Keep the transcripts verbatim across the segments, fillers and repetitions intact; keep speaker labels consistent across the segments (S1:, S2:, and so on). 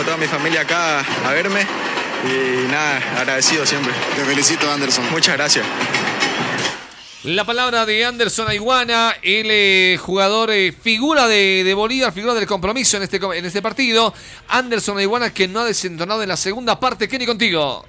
S1: toda mi familia acá a verme y nada, agradecido siempre.
S2: Te felicito, Anderson.
S1: Muchas gracias.
S3: La palabra de Anderson Aiguana, el eh, jugador eh, figura de, de Bolívar, figura del compromiso en este, en este partido. Anderson Aiguana, que no ha desentonado en la segunda parte. Kenny, contigo.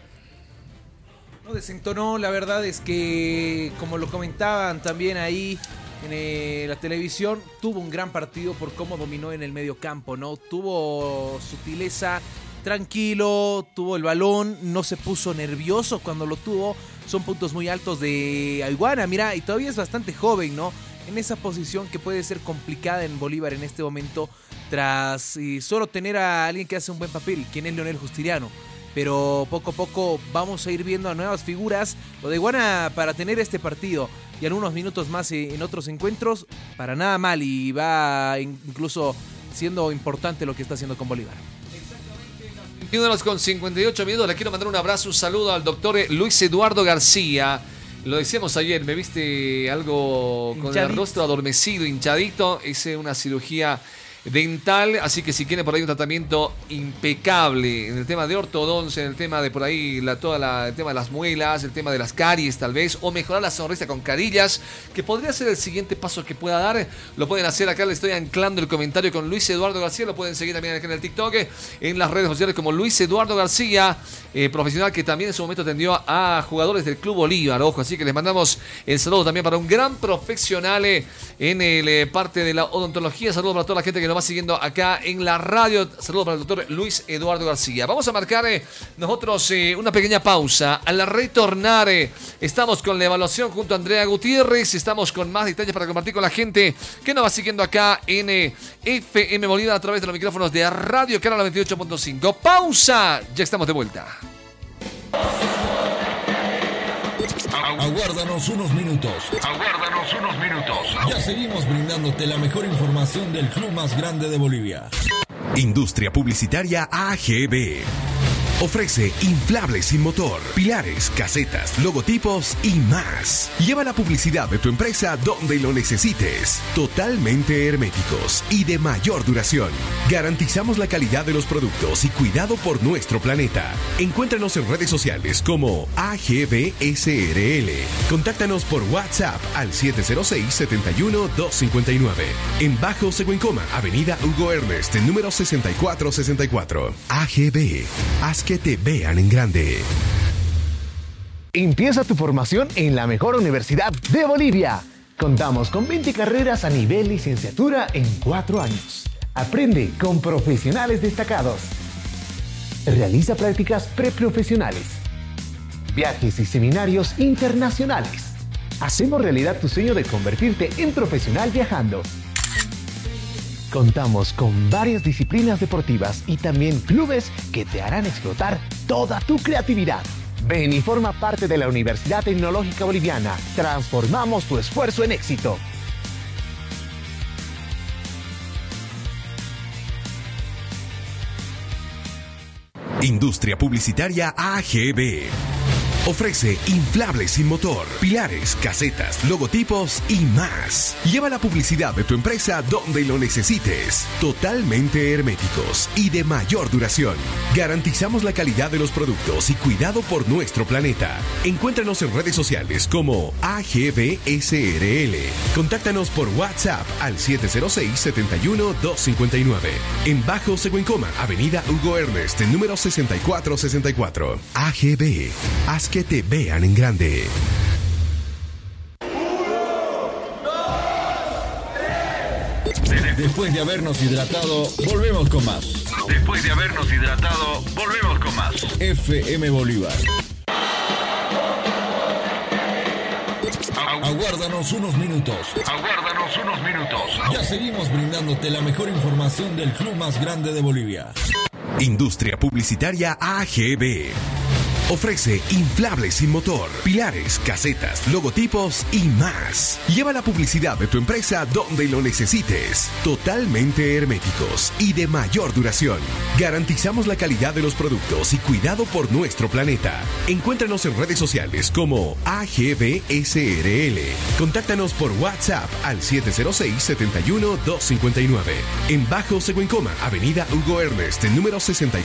S4: No desentonó, la verdad es que, como lo comentaban también ahí en eh, la televisión, tuvo un gran partido por cómo dominó en el medio campo, ¿no? Tuvo sutileza, tranquilo, tuvo el balón, no se puso nervioso cuando lo tuvo. Son puntos muy altos de Aiguana, mira, y todavía es bastante joven, ¿no? En esa posición que puede ser complicada en Bolívar en este momento, tras y solo tener a alguien que hace un buen papel, quien es Leonel Justiniano. Pero poco a poco vamos a ir viendo a nuevas figuras. Lo de Aiguana para tener este partido y algunos minutos más en otros encuentros, para nada mal, y va incluso siendo importante lo que está haciendo con Bolívar.
S3: veintiuno horas con cincuenta y ocho minutos. Le quiero mandar un abrazo, un saludo al doctor Luis Eduardo García. Lo decíamos ayer, me viste algo con hinchadito, el rostro adormecido, hinchadito. Hice una cirugía dental, así que si quiere por ahí un tratamiento impecable en el tema de ortodoncia, en el tema de por ahí la, toda la, el tema de las muelas, el tema de las caries tal vez, o mejorar la sonrisa con carillas, que podría ser el siguiente paso que pueda dar, lo pueden hacer acá. Le estoy anclando el comentario con Luis Eduardo García. Lo pueden seguir también acá en el TikTok, en las redes sociales como Luis Eduardo García, eh, profesional que también en su momento atendió a jugadores del Club Bolívar, ojo, así que les mandamos el saludo también para un gran profesional eh, en el eh, parte de la odontología. Saludos para toda la gente que nos va siguiendo acá en la radio. Saludos para el doctor Luis Eduardo García. Vamos a marcar eh, nosotros eh, una pequeña pausa. Al retornar eh, estamos con la evaluación junto a Andrea Gutiérrez. Estamos con más detalles para compartir con la gente que nos va siguiendo acá en eh, F M Bolívar a través de los micrófonos de Radio Canal noventa y ocho punto cinco. Pausa. Ya estamos de vuelta.
S5: Aguárdanos unos minutos. Aguárdanos unos minutos. Ya seguimos brindándote la mejor información del club más grande de Bolivia.
S6: Industria Publicitaria A G B. Ofrece inflables sin motor, pilares, casetas, logotipos y más. Lleva la publicidad de tu empresa donde lo necesites. Totalmente herméticos y de mayor duración. Garantizamos la calidad de los productos y cuidado por nuestro planeta. Encuéntranos en redes sociales como A G B S R L. Contáctanos por WhatsApp al siete cero seis, siete uno, dos cinco nueve. En Bajo Seguencoma, Avenida Hugo Ernest, número sesenta y cuatro sesenta y cuatro. A G B. Haz que te vean en grande.
S7: Empieza tu formación en la mejor universidad de Bolivia. Contamos con veinte carreras a nivel licenciatura en cuatro años. Aprende con profesionales destacados. Realiza prácticas preprofesionales. Viajes y seminarios internacionales. Hacemos realidad tu sueño de convertirte en profesional viajando. Contamos con varias disciplinas deportivas y también clubes que te harán explotar toda tu creatividad. Ven y forma parte de la Universidad Tecnológica Boliviana. Transformamos tu esfuerzo en éxito.
S6: Industria Publicitaria A G B. Ofrece inflables sin motor, pilares, casetas, logotipos y más. Lleva la publicidad de tu empresa donde lo necesites. Totalmente herméticos y de mayor duración. Garantizamos la calidad de los productos y cuidado por nuestro planeta. Encuéntranos en redes sociales como A G B S R L. Contáctanos por WhatsApp al siete cero seis, siete uno, dos cinco nueve. En Bajo Seguencoma, Avenida Hugo Ernest, número sesenta y cuatro sesenta y cuatro. A G B. Haz que te vean en grande.
S5: Después de habernos hidratado, volvemos con más. Después de habernos hidratado, volvemos con más. F M Bolívar. Aguárdanos unos minutos. Aguárdanos unos minutos. Ya seguimos brindándote la mejor información del club más grande de Bolivia.
S6: Industria Publicitaria A G B. Ofrece inflables sin motor, pilares, casetas, logotipos y más. Lleva la publicidad de tu empresa donde lo necesites. Totalmente herméticos y de mayor duración. Garantizamos la calidad de los productos y cuidado por nuestro planeta. Encuéntranos en redes sociales como A G B S R L. Contáctanos por WhatsApp al siete cero seis, siete uno, dos cinco nueve. En Bajo Seguencoma, Avenida Hugo Ernest, número sesenta y